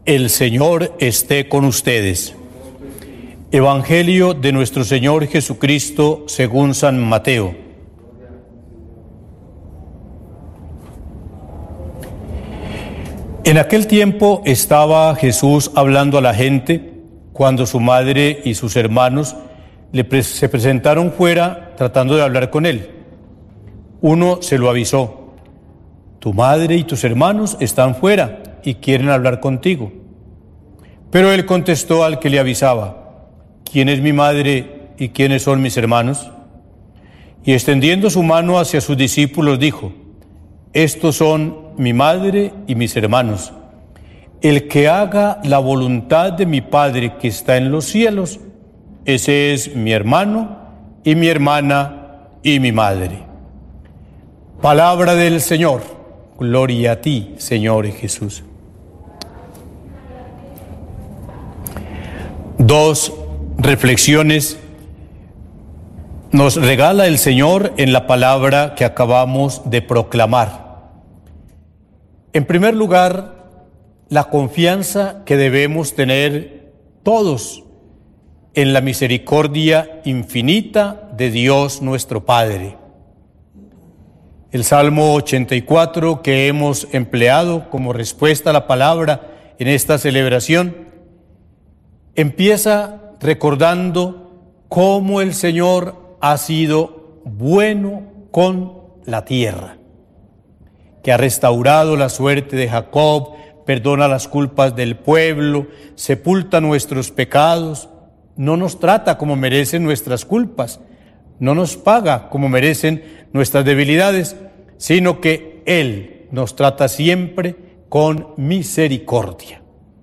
El Señor esté con ustedes. Evangelio de nuestro Señor Jesucristo según San Mateo. En aquel tiempo estaba Jesús hablando a la gente cuando su madre y sus hermanos se presentaron fuera tratando de hablar con él. Uno se lo avisó: tu madre y tus hermanos están fuera y quieren hablar contigo. Pero él contestó al que le avisaba: ¿quién es mi madre y quiénes son mis hermanos? Y extendiendo su mano hacia sus discípulos dijo: estos son mi madre y mis hermanos. El que haga la voluntad de mi Padre que está en los cielos, ese es mi hermano y mi hermana y mi madre. Palabra del Señor. Gloria a ti, Señor Jesús. Dos reflexiones nos regala el Señor en la palabra que acabamos de proclamar. En primer lugar, la confianza que debemos tener todos en la misericordia infinita de Dios nuestro Padre. El Salmo 84 que hemos empleado como respuesta a la palabra en esta celebración empieza recordando cómo el Señor ha sido bueno con la tierra, que ha restaurado la suerte de Jacob, perdona las culpas del pueblo, sepulta nuestros pecados, no nos trata como merecen nuestras culpas, no nos paga como merecen nuestras debilidades, sino que Él nos trata siempre con misericordia.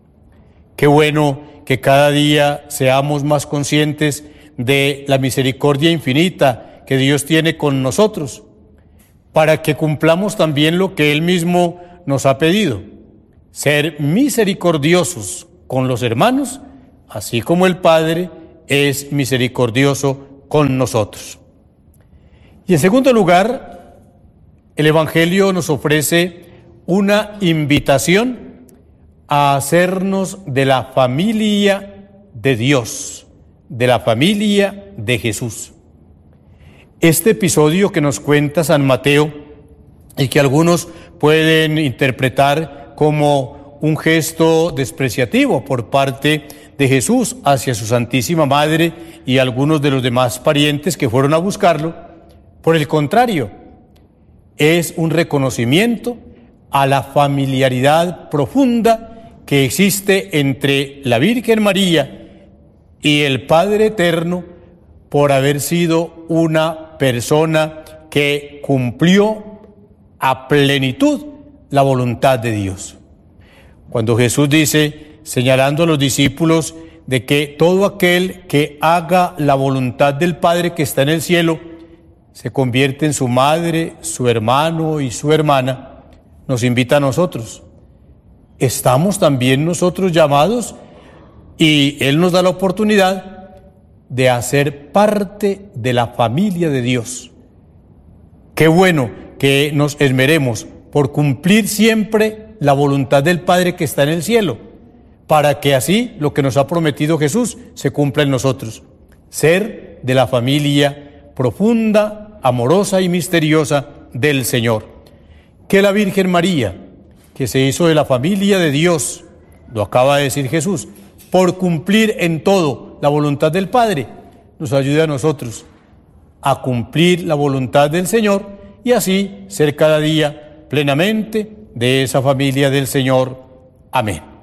Qué bueno que cada día seamos más conscientes de la misericordia infinita que Dios tiene con nosotros, para que cumplamos también lo que Él mismo nos ha pedido: ser misericordiosos con los hermanos, así como el Padre es misericordioso con nosotros. Y en segundo lugar, el Evangelio nos ofrece una invitación a hacernos de la familia de Dios, de la familia de Jesús. Este episodio que nos cuenta San Mateo y que algunos pueden interpretar como un gesto despreciativo por parte de Jesús hacia su Santísima Madre y algunos de los demás parientes que fueron a buscarlo, por el contrario, es un reconocimiento a la familiaridad profunda que existe entre la Virgen María y el Padre Eterno por haber sido una persona que cumplió a plenitud la voluntad de Dios. Cuando Jesús dice, señalando a los discípulos, de que todo aquel que haga la voluntad del Padre que está en el cielo se convierte en su madre, su hermano y su hermana, nos invita a nosotros. Estamos también nosotros llamados y Él nos da la oportunidad de hacer parte de la familia de Dios. Qué bueno que nos esmeremos por cumplir siempre la voluntad del Padre que está en el cielo, para que así lo que nos ha prometido Jesús se cumpla en nosotros. Ser de la familia profunda, amorosa y misteriosa del Señor. Que la Virgen María, que se hizo de la familia de Dios, lo acaba de decir Jesús, por cumplir en todo la voluntad del Padre, nos ayude a nosotros a cumplir la voluntad del Señor y así ser cada día plenamente de esa familia del Señor. Amén.